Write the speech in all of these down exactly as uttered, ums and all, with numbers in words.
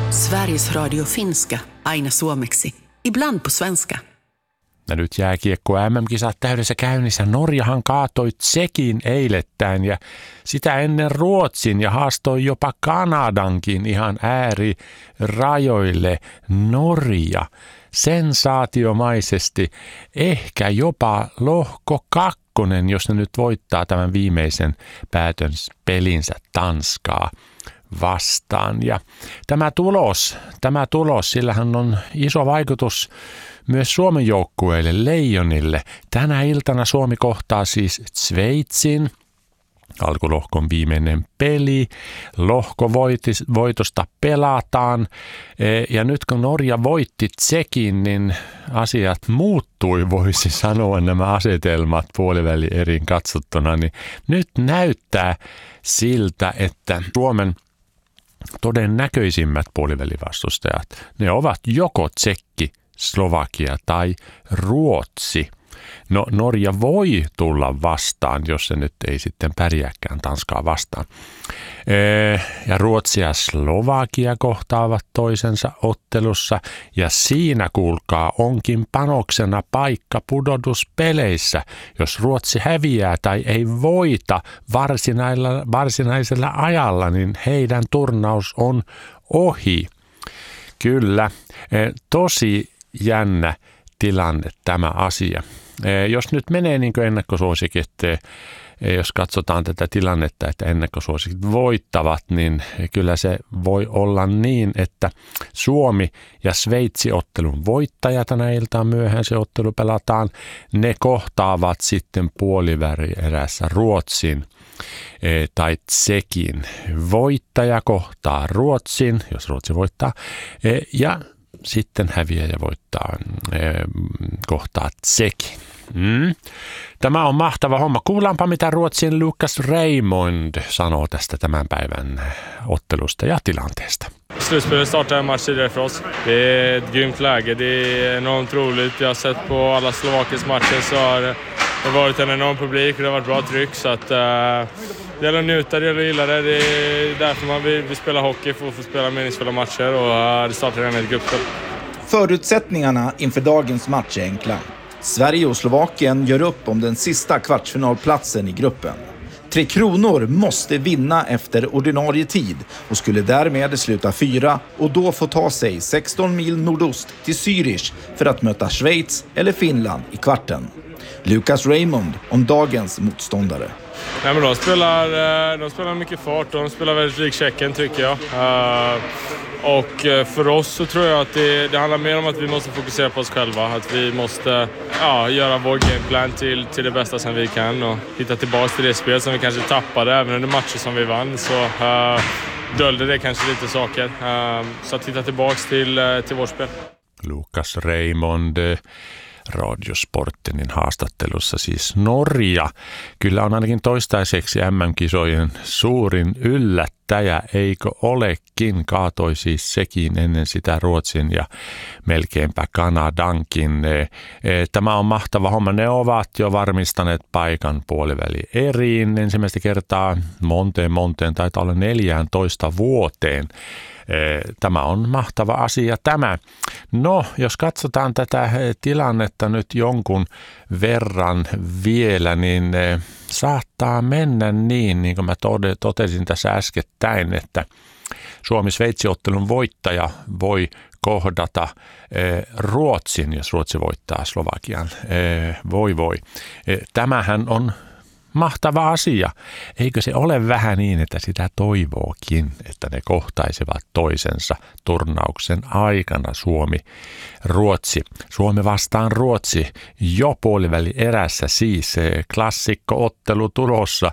Sveriges Radio Finska, aina suomeksi, ibland på svenska. Ja nyt jääkiekko M M-kisat täydessä käynnissä. Norjahan kaatoi Tsekin eilettäin ja sitä ennen Ruotsin ja haastoi jopa Kanadankin ihan äärirajoille. Norja sensaatiomaisesti, ehkä jopa lohko kakkonen, jos ne nyt voittaa tämän viimeisen päätön pelinsä Tanskaa vastaan. Ja tämä tulos, tämä tulos, sillähän on iso vaikutus myös Suomen joukkueille, Leijonille. Tänä iltana Suomi kohtaa siis Sveitsin. Alkulohkon viimeinen peli. Lohkovoitosta pelataan. Ja nyt kun Norja voitti Tsekin, niin asiat muuttui, voisi sanoa nämä asetelmat puoliväli erin katsottuna. Niin nyt näyttää siltä, että Suomen todennäköisimmät puolivälivastustajat, ne ovat joko Tsekki, Slovakia tai Ruotsi. No Norja voi tulla vastaan, jos se nyt ei sitten pärjääkään Tanskaa vastaan. Ja Ruotsi ja Slovakia kohtaavat toisensa ottelussa ja siinä kuulkaa onkin panoksena paikka pudotuspeleissä. Jos Ruotsi häviää tai ei voita varsinaisella, varsinaisella ajalla, niin heidän turnaus on ohi. Kyllä, tosi jännä tilanne tämä asia. Jos nyt menee niin kuin ennakkosuosikit, jos katsotaan tätä tilannetta, että ennakkosuosikit voittavat, niin kyllä se voi olla niin, että Suomi ja Sveitsi ottelun voittaja tänä iltaan myöhään se ottelu pelataan. Ne kohtaavat sitten puolivälierässä Ruotsin tai Tsekin. Voittaja kohtaa Ruotsin, jos Ruotsi voittaa, ja sitten häviäjä voittaa kohtaa Tsekin. Mm. Tämä on mahtava homma. Kuullaanpa, mitä Ruotsin Lucas Raymond sanoo tästä tämän päivän ottelusta ja tilanteesta. Slutspelet startar en match tidigare för oss. Det är ett grymt läge. Det är enormt roligt. Jag har sett på alla Slovakiens matcher så har det varit en enorm publik och det har varit bra tryck. Så att, uh, det gäller att njuta, det gäller att gilla det. Det är därför man vill, vill spela hockey, för att få spela meningsfulla matcher. Och uh, det startar redan ett gruppspel. Förutsättningarna inför dagens match är enkla. Sverige och Slovakien gör upp om den sista kvartsfinalplatsen i gruppen. Tre Kronor måste vinna efter ordinarie tid och skulle därmed sluta fyra och då få ta sig sexton mil nordost till Zürich för att möta Schweiz eller Finland i kvarten. Lucas Raymond om dagens motståndare. Nej, men de spelar, de spelar mycket fart och de spelar väldigt lik Tjeckien tycker jag. Uh, och för oss så tror jag att det, det handlar mer om att vi måste fokusera på oss själva. Att vi måste ja, göra vår gameplan till, till det bästa som vi kan och hitta tillbaka till det spel som vi kanske tappade även under matcher som vi vann. Så uh, dölde det kanske lite saker. Uh, så att hitta tillbaka till, uh, till vårt spel. Lucas Raymond Radiosporttinin haastattelussa siis Norja. Kyllä on ainakin toistaiseksi M M-kisojen suurin yllättäjä, eikö olekin? Kaatoi siis sekin ennen sitä Ruotsin ja melkeinpä Kanadankin. Tämä on mahtava homma. Ne ovat jo varmistaneet paikan puoliväli eriin ensimmäistä kertaa monteen monteen, taitaa olla neljääntoista vuoteen. Tämä on mahtava asia tämä. No, jos katsotaan tätä tilannetta nyt jonkun verran vielä, niin saattaa mennä niin, niin kuin mä totesin tässä äskettäin, että Suomi-Sveitsi-ottelun voittaja voi kohdata Ruotsin, jos Ruotsi voittaa Slovakian. Voi voi. Tämähän on mahtava asia. Eikö se ole vähän niin, että sitä toivookin, että ne kohtaisivat toisensa turnauksen aikana Suomi, Ruotsi. Suomi vastaan Ruotsi jo puoliväli erässä, siis klassikko-ottelu tulossa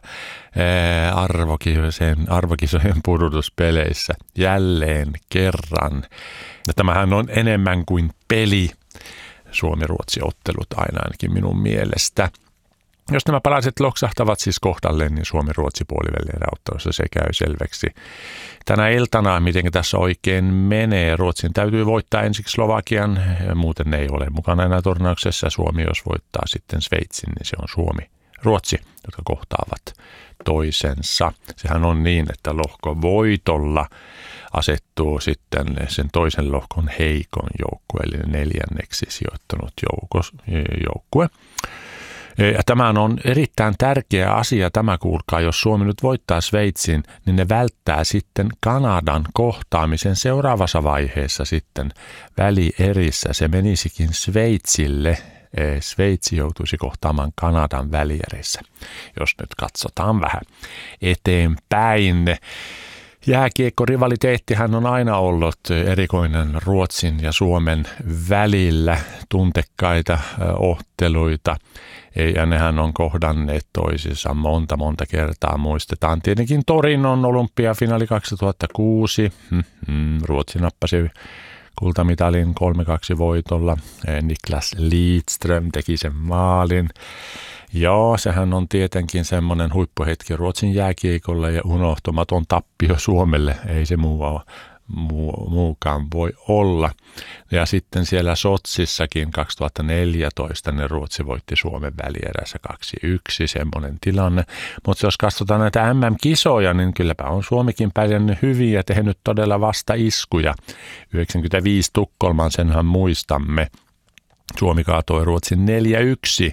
arvokisojen, arvokisojen pudotuspeleissä jälleen kerran. Ja tämähän on enemmän kuin peli, Suomi-Ruotsi-ottelut aina ainakin minun mielestä. Jos nämä palaset loksahtavat siis kohdalleen, niin Suomi-Ruotsi puolivälierä-ottelussa se käy selväksi. Tänä iltana, miten tässä oikein menee, Ruotsin täytyy voittaa ensiksi Slovakian, muuten ne ei ole mukana enää turnauksessa. Suomi, jos voittaa sitten Sveitsin, niin se on Suomi Ruotsi, jotka kohtaavat toisensa. Sehän on niin, että lohko voitolla asettuu sitten sen toisen lohkon heikon joukkue, eli neljänneksi sijoittanut joukkue. Ja tämä on erittäin tärkeä asia, tämä kuulkaa, jos Suomi nyt voittaa Sveitsin, niin ne välttää sitten Kanadan kohtaamisen seuraavassa vaiheessa sitten välierissä. Se menisikin Sveitsille. Sveitsi joutuisi kohtaamaan Kanadan välierissä, jos nyt katsotaan vähän eteenpäin. Jääkiekko-rivaliteettihän on aina ollut erikoinen Ruotsin ja Suomen välillä, tuntekkaita otteluita, ja nehän on kohdanneet toisissa monta monta kertaa. Muistetaan tietenkin Torinon olympiafinaali kaksituhattakuusi, Ruotsi nappasi kultamitalin kolme kaksi voitolla, Niklas Lidström teki sen maalin. Joo, sehän on tietenkin semmoinen huippuhetki Ruotsin jääkiikolle ja unohtumaton tappio Suomelle, ei se muu, muu, muukaan voi olla. Ja sitten siellä Sotsissakin kaksituhattaneljätoista ne Ruotsi voitti Suomen välierässä kaksi yksi, semmoinen tilanne. Mutta jos katsotaan näitä M M-kisoja, niin kylläpä on Suomikin pärjännyt hyvin ja tehnyt todella vastaiskuja. yhdeksänkymmentäviisi Tukholman, senhän muistamme. Suomi kaatoi Ruotsin neljä yksi.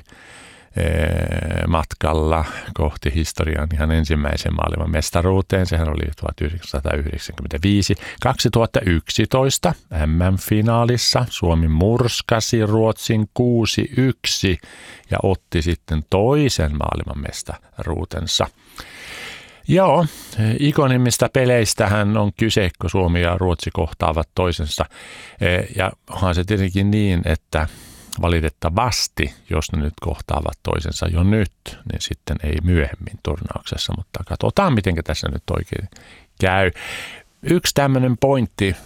Matkalla kohti historian ihan ensimmäisen maailman mestaruuteen. Sehän oli tuhatyhdeksänsataayhdeksänkymmentäviisi. kaksituhattayksitoista M M-finaalissa Suomi murskasi Ruotsin kuusi yksi ja otti sitten toisen maailman mestaruutensa. Joo, ikonimmista peleistähän on kyse, kun Suomi ja Ruotsi kohtaavat toisensa. Ja onhan se tietenkin niin, että valitettavasti, jos ne nyt kohtaavat toisensa jo nyt, niin sitten ei myöhemmin turnauksessa, mutta katsotaan, miten tässä nyt oikein käy. Yksi tämmöinen pointti,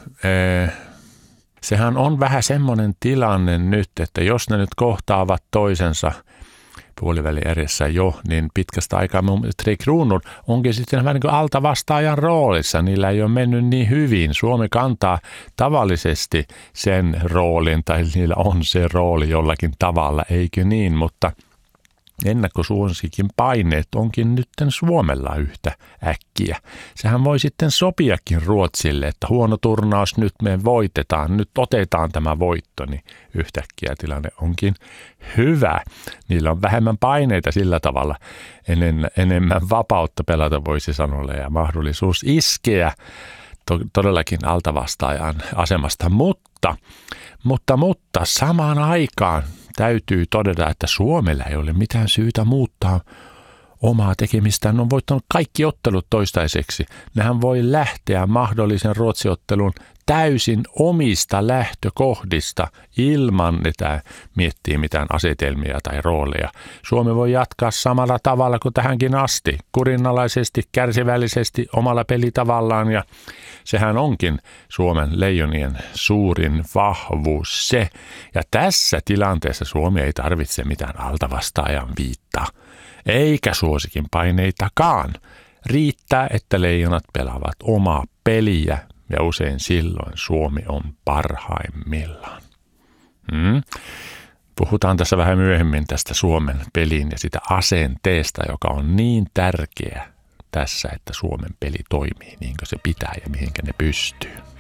sehän on vähän semmoinen tilanne nyt, että jos ne nyt kohtaavat toisensa puolivälierissä jo, niin pitkästä aikaa Tre Kronor onkin sitten vähän niin kuin altavastaajan roolissa. Niillä ei ole mennyt niin hyvin. Suomi kantaa tavallisesti sen roolin, tai niillä on se rooli jollakin tavalla, eikö niin, mutta ennakkosuosikin paineet onkin nytten Suomella yhtä äkkiä. Sehän voi sitten sopiakin Ruotsille, että huono turnaus, nyt me voitetaan, nyt otetaan tämä voitto, niin yhtäkkiä tilanne onkin hyvä. Niillä on vähemmän paineita sillä tavalla, ennen, enemmän vapautta pelata voisi sanoa ja mahdollisuus iskeä to, todellakin altavastaajan asemasta, mutta, mutta, mutta samaan aikaan täytyy todeta, että Suomella ei ole mitään syytä muuttaa omaa tekemistään. Ne on voittanut kaikki ottelut toistaiseksi. Nehän voi lähteä mahdollisen Ruotsiottelun täysin omista lähtökohdista ilman, että miettii mitään asetelmia tai rooleja. Suomi voi jatkaa samalla tavalla kuin tähänkin asti, kurinalaisesti, kärsivällisesti, omalla pelitavallaan, ja sehän onkin Suomen leijonien suurin vahvuus se. Ja tässä tilanteessa Suomi ei tarvitse mitään altavastaajan viittaa, eikä suosikin paineitakaan. Riittää, että leijonat pelaavat omaa peliä, ja usein silloin Suomi on parhaimmillaan. Hmm. Puhutaan tässä vähän myöhemmin tästä Suomen pelin ja sitä asenteesta, joka on niin tärkeä tässä, että Suomen peli toimii niin kuin se pitää ja mihinkä ne pystyy.